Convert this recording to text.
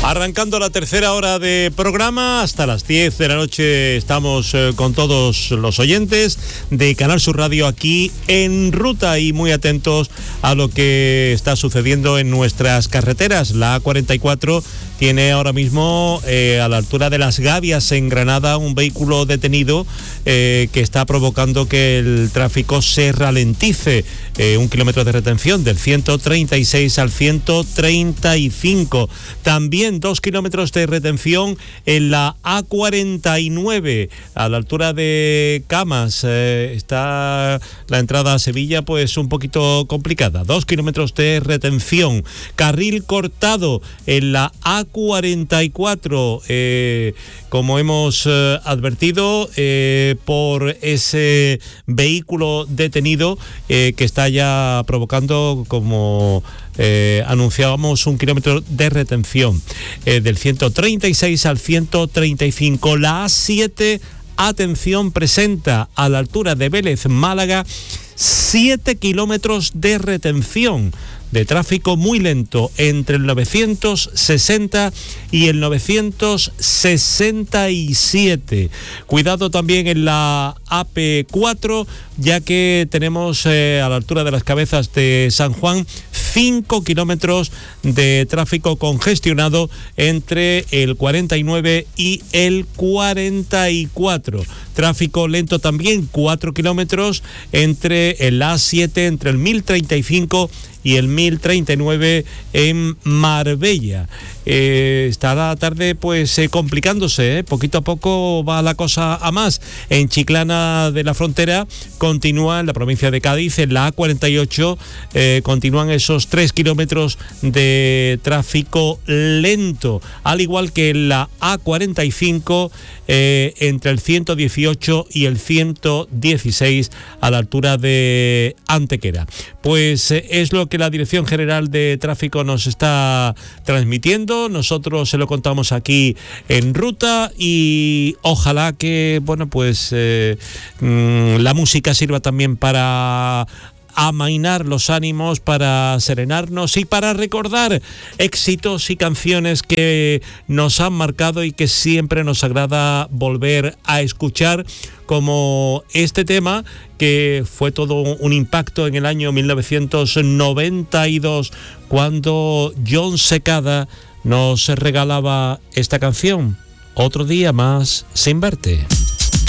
Arrancando la tercera hora de programa, hasta las 10 de la noche estamos con todos los oyentes de Canal Sur Radio aquí en ruta y muy atentos a lo que está sucediendo en nuestras carreteras. La A44 tiene ahora mismo a la altura de Las Gavias en Granada un vehículo detenido que está provocando que el tráfico se ralentice. 1 kilómetro de retención del 136 al 135. También 2 kilómetros de retención en la A49 a la altura de Camas. Está la entrada a Sevilla pues un poquito complicada. 2 kilómetros de retención. Carril cortado en la A44, como hemos advertido, por ese vehículo detenido que está ya provocando, como anunciábamos, 1 kilómetro de retención del 136 al 135. La A7, atención, presenta a la altura de Vélez, Málaga, 7 kilómetros de retención de tráfico muy lento entre el 960 y el 967. Cuidado también en la AP4, ya que tenemos a la altura de las Cabezas de San Juan 5 kilómetros de tráfico congestionado entre el 49 y el 44. Tráfico lento también, 4 kilómetros entre el A7, entre el 1035 y el 1039 en Marbella. Está la tarde pues complicándose, poquito a poco va la cosa a más. En Chiclana de la Frontera continúa, en la provincia de Cádiz, en la A48 continúan esos 3 kilómetros de tráfico lento, al igual que en la A45 entre el 118 y el 116 a la altura de Antequera. Pues es lo que la Dirección General de Tráfico nos está transmitiendo. Nosotros se lo contamos aquí en ruta y ojalá que, bueno, pues la música sirva también para amainar los ánimos, para serenarnos y para recordar éxitos y canciones que nos han marcado y que siempre nos agrada volver a escuchar, como este tema que fue todo un impacto en el año 1992 cuando Jon Secada nos regalaba esta canción, Otro día más sin verte.